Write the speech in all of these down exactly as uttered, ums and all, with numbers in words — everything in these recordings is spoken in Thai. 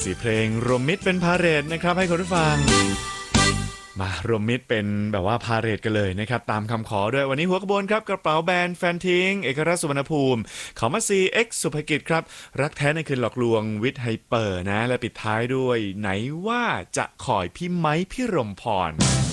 สี่เพลงรวมมิตรเป็นพาเหรดนะครับให้คุณผู้ฟังมารวมมิตรเป็นแบบว่าพาเหรดกันเลยนะครับตามคำขอด้วยวันนี้หัวขบวนครับกระเป๋าแบรนด์แฟนทิ้งเอกราชสุวรรณภูมิเขามาซีเอ็กซ์สุภกิจครับรักแท้ในคืนหลอกลวงวิทย์ไฮเปอร์นะและปิดท้ายด้วยไหนว่าจะคอยพี่ไม้พี่รมพร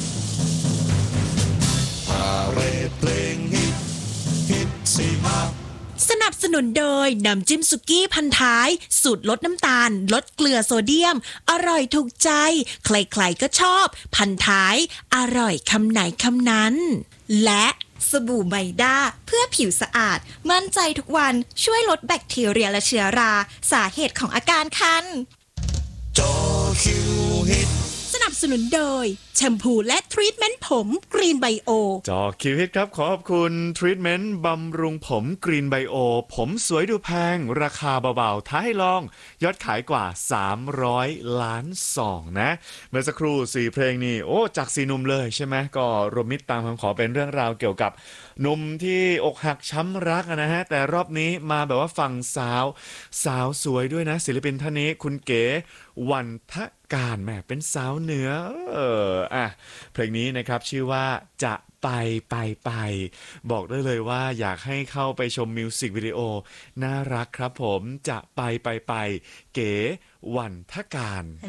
พาเหรดเพลงฮิตฮิตสี่ห้าสนับสนุนโดยน้ำจิ้มสุกี้พันท้ายสูตรลดน้ำตาลลดเกลือโซเดียมอร่อยถูกใจใครๆก็ชอบพันท้ายอร่อยคำไหนคำนั้นและสบู่ไมด้าเพื่อผิวสะอาดมั่นใจทุกวันช่วยลดแบคทีเรียและเชื้อราสาเหตุของอาการคันจอคิวฮิตสนับสนุนโดยแชมพูและทรีทเมนต์ผมกรีนไบโอจอคิวฮิตครับขอขอบคุณทรีทเมนต์บำรุงผมกรีนไบโอผมสวยดูแพงราคาเบาๆท้าให้ลองยอดขายกว่าสามร้อยล้านซองนะเมื่อสักครู่สี่เพลงนี่โอ้จากสี่หนุ่มเลยใช่ไหมก็รวมมิตรตามคำขอเป็นเรื่องราวเกี่ยวกับหนุ่มที่อกหักช้ำรักนะฮะแต่รอบนี้มาแบบว่าฝั่งสาวสาวสวยด้วยนะศิลปินท่านนี้คุณเก๋วันทการแหมเป็นสาวเหนือเอออ่ะเพลงนี้นะครับชื่อว่าจะไปไปไปบอกได้เลยว่าอยากให้เข้าไปชมมิวสิกวิดีโอน่ารักครับผมจะไปไปไปเก๋วันทการ